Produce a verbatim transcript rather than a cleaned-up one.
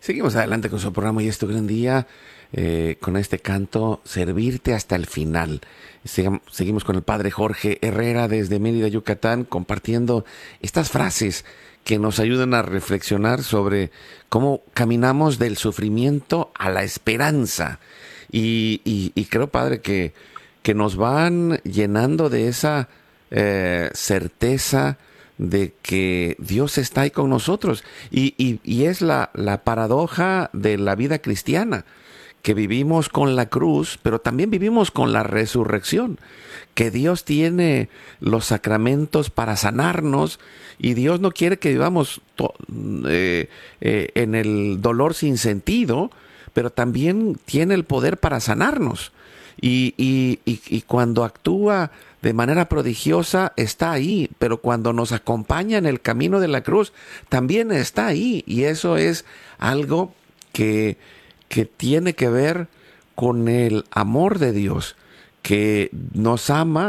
Seguimos adelante con su programa y este gran día, eh, con este canto, Servirte hasta el final. Segam- Seguimos con el padre Jorge Herrera desde Mérida, Yucatán, compartiendo estas frases que nos ayudan a reflexionar sobre cómo caminamos del sufrimiento a la esperanza. Y, y- y creo, padre, que, que nos van llenando de esa eh, certeza de que Dios está ahí con nosotros. Y, y- y es la, la paradoja de la vida cristiana, que vivimos con la cruz, pero también vivimos con la resurrección, que Dios tiene los sacramentos para sanarnos y Dios no quiere que vivamos to- eh, eh, en el dolor sin sentido, pero también tiene el poder para sanarnos. Y, y, y, y cuando actúa de manera prodigiosa está ahí, pero cuando nos acompaña en el camino de la cruz también está ahí. Y eso es algo que, que tiene que ver con el amor de Dios, que nos ama